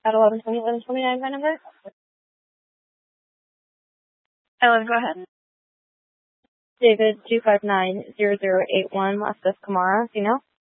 At 11:20, 11:29, my number? Ellen, go ahead. David 2590081, last of Kamara, do you know?